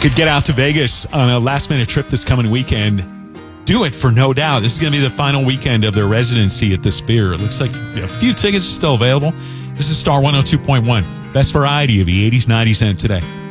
could get out to Vegas on a last-minute trip this coming weekend. Do it for No Doubt. This is going to be the final weekend of their residency at the Sphere. It looks like a few tickets are still available. This is Star 102.1. Best variety of the 80s, 90s, and today.